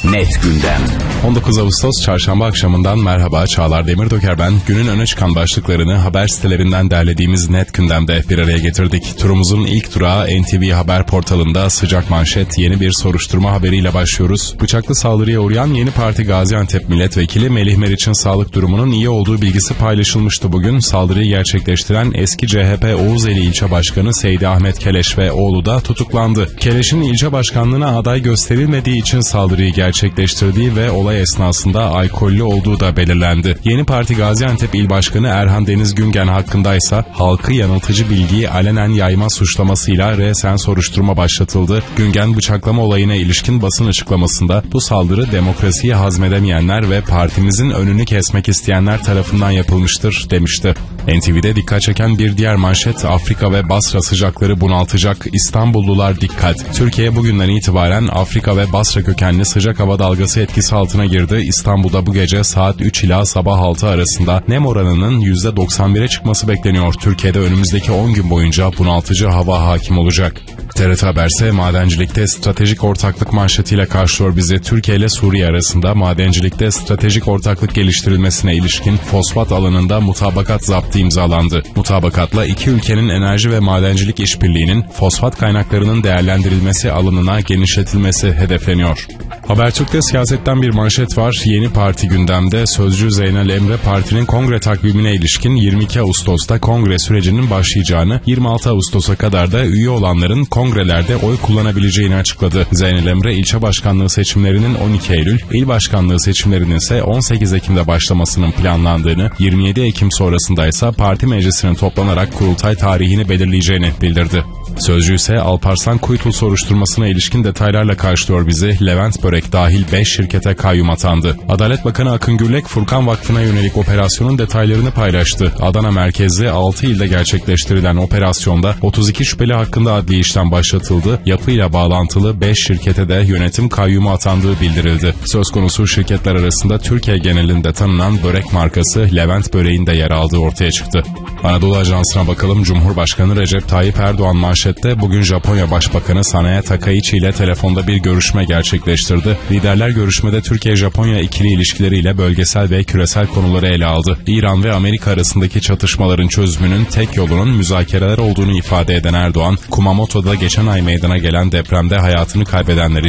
Net Gündem. 19 Ağustos Çarşamba akşamından merhaba, Çağlar Demirdöker ben. Günün öne çıkan başlıklarını haber sitelerinden derlediğimiz Net Gündem'de bir araya getirdik. Turumuzun ilk durağı NTV Haber portalında sıcak manşet yeni bir soruşturma haberiyle başlıyoruz. Bıçaklı saldırıya uğrayan Yeni Parti Gaziantep Milletvekili Melih Meriç'in sağlık durumunun iyi olduğu bilgisi paylaşılmıştı bugün. Saldırıyı gerçekleştiren eski CHP Oğuzeli İlçe Başkanı Seydi Ahmet Keleş ve oğlu da tutuklandı. Keleş'in ilçe başkanlığına aday gösterilmediği için saldırıyı gerçekleştirdiği ve olay esnasında alkollü olduğu da belirlendi. Yeni Parti Gaziantep İl Başkanı Erhan Deniz Güngen hakkındaysa halkı yanıltıcı bilgiyi alenen yayma suçlamasıyla resen soruşturma başlatıldı. Güngen bıçaklama olayına ilişkin basın açıklamasında bu saldırı demokrasiyi hazmedemeyenler ve partimizin önünü kesmek isteyenler tarafından yapılmıştır demişti. NTV'de dikkat çeken bir diğer manşet Afrika ve Basra sıcakları bunaltacak, İstanbullular dikkat. Türkiye bugünden itibaren Afrika ve Basra kökenli sıcak hava dalgası etkisi altına girdi. İstanbul'da bu gece saat 3 ila sabah 6 arasında nem oranının %91'e çıkması bekleniyor. Türkiye'de önümüzdeki 10 gün boyunca bunaltıcı hava hakim olacak. TRT Haber'se madencilikte stratejik ortaklık manşetiyle karşılıyor bizi. Türkiye ile Suriye arasında madencilikte stratejik ortaklık geliştirilmesine ilişkin fosfat alanında mutabakat zaptı imzalandı. Mutabakatla iki ülkenin enerji ve madencilik işbirliğinin fosfat kaynaklarının değerlendirilmesi alanına genişletilmesi hedefleniyor. Habertürk'te siyasetten bir manşet var. Yeni Parti gündemde. Sözcü Zeynel Emre partinin kongre takvimine ilişkin 22 Ağustos'ta kongre sürecinin başlayacağını, 26 Ağustos'a kadar da üye olanların kongrelerde oy kullanabileceğini açıkladı. Zeynel Emre ilçe başkanlığı seçimlerinin 12 Eylül, il başkanlığı seçimlerinin ise 18 Ekim'de başlamasının planlandığını, 27 Ekim sonrasında ise parti meclisinin toplanarak kurultay tarihini belirleyeceğini bildirdi. Sözcü ise Alparslan Kuytul soruşturmasına ilişkin detaylarla karşılıyor bizi. Levent Börek dahil 5 şirkete kayyum atandı. Adalet Bakanı Akın Gürlek, Furkan Vakfı'na yönelik operasyonun detaylarını paylaştı. Adana merkezli 6 ilde gerçekleştirilen operasyonda 32 şüpheli hakkında adli işlem başlatıldı. Yapıyla bağlantılı 5 şirkete de yönetim kayyumu atandığı bildirildi. Söz konusu şirketler arasında Türkiye genelinde tanınan börek markası Levent Börek'in de yer aldığı ortaya çıktı. Anadolu Ajansı'na bakalım. Cumhurbaşkanı Recep Tayyip Erdoğan manşette bugün Japonya Başbakanı Sanae Takaichi ile telefonda bir görüşme gerçekleştirdi. Liderler görüşmede Türkiye-Japonya ikili ilişkileriyle bölgesel ve küresel konuları ele aldı. İran ve Amerika arasındaki çatışmaların çözümünün tek yolunun müzakereler olduğunu ifade eden Erdoğan, Kumamoto'da geçen ay meydana gelen depremde hayatını kaybedenleri